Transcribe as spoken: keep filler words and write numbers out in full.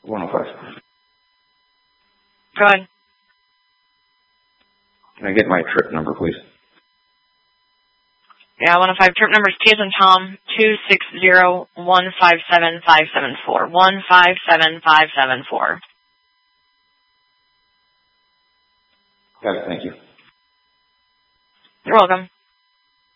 one oh five. Go ahead. Can I get my trip number, please? Yeah, one oh five. Trip number is T as in Tom, two six zero one five seven five seven four. one five seven five seven four. Got it, thank you. You're welcome.